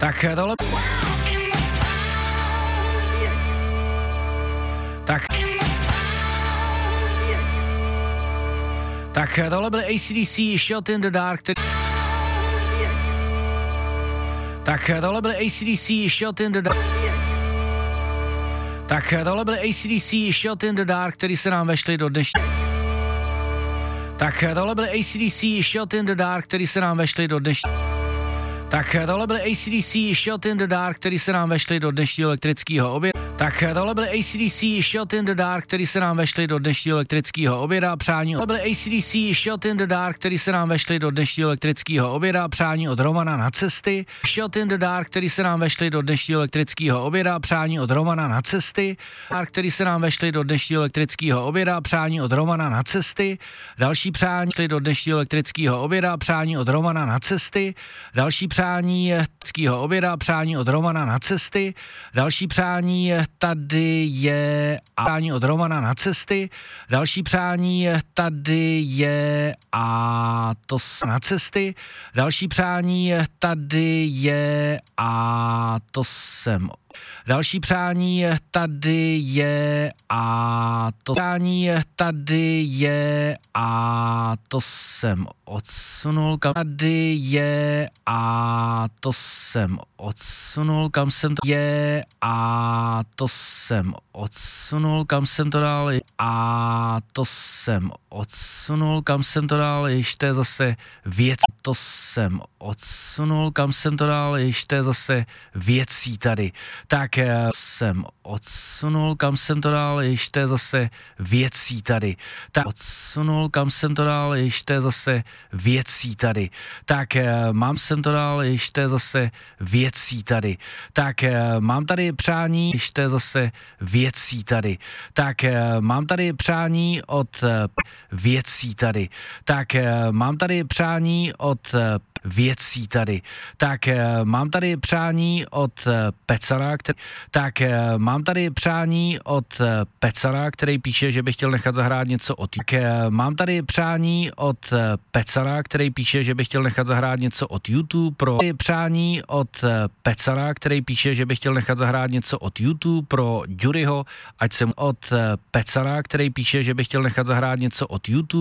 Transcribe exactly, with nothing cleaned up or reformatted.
Tak tohle... Tak... Tak tohle byl A C D C Shot in the Dark, který... Tak tohle byl A C D C Shot in the Dark. Tak tohle byl A C D C Shot in the Dark, který se nám vešli do dnešní... Tak tohle byl A C D C Shot in the Dark, který se nám vešli do dnešní... Tak tohle byl A C D C Shot in the Dark, který se nám vešli do dnešního elektrického oběda. Tak tohle byl A C D C Shot in the Dark, který se nám vešli do dnešního elektrického oběda. Přání. Tohle byl A C D C Shot in the Dark, který se nám vešli do dnešního elektrického oběda. Přání od Romana na cesty. Shot in the Dark, který se nám vešli do dnešního elektrického oběda. Přání od Romana na cesty. Dark, který se nám vešli do dnešního elektrického oběda. Přání od Romana na cesty. Další přání do dnešního elektrického oběda. Přání od Romana na cesty. Další přání elektrického oběda. Přání od Romana na cesty. Další přání tady je a přání od Romana na cesty. Další přání tady je a to na cesty. Další přání tady je a to jsem. Další přání tady je a to přání tady je a to jsem odsunul, kam tady je a to jsem odsunul, kam jsem to je a to jsem odsunul, kam jsem to dal a to jsem odsunul, kam jsem to dal, již to je zase věc, to jsem odsunul, kam jsem to dal, již to je zase věcí tady. Tak jsem odsunul, kam jsem to dal, již to je zase věcí tady. Tak odsunul, kam jsem to dal, již to je zase věcí tady. Tak mám jsem to dal, již to je zase věcí tady. Tak mám tady přání, již to je zase věcí tady. Tak mám tady přání od věcí tady. Tak mám tady přání od věcí tady. Tak mám tady přání od Pecana, který, tak mám tady přání od Pecana, který píše, že by chtěl nechat zahrát něco od tak mám tady přání od Pecana, který píše, že by chtěl nechat zahrát něco od YouTube pro přání od Pecana, který píše, že by chtěl nechat zahrát něco od YouTube pro Juryho, ať jsem od Pecana, který píše, že by chtěl nechat zahrát něco od YouTube.